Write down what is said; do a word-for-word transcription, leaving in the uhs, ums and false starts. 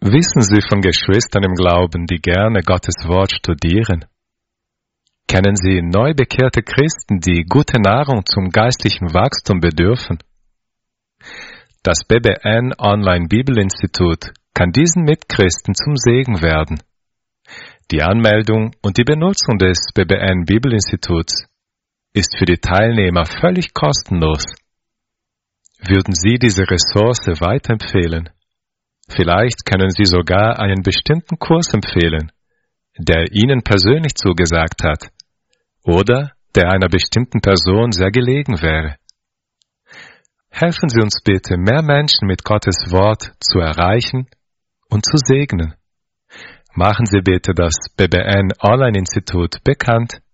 Wissen Sie von Geschwistern im Glauben, die gerne Gottes Wort studieren? Kennen Sie neu bekehrte Christen, die gute Nahrung zum geistlichen Wachstum bedürfen? Das B B N Online Bibelinstitut kann diesen Mitchristen zum Segen werden. Die Anmeldung und die Benutzung des B B N Bibelinstituts ist für die Teilnehmer völlig kostenlos. Würden Sie diese Ressource weiterempfehlen? Vielleicht können Sie sogar einen bestimmten Kurs empfehlen, der Ihnen persönlich zugesagt hat oder der einer bestimmten Person sehr gelegen wäre. Helfen Sie uns bitte, mehr Menschen mit Gottes Wort zu erreichen und zu segnen. Machen Sie bitte das B B N Online Institut bekannt.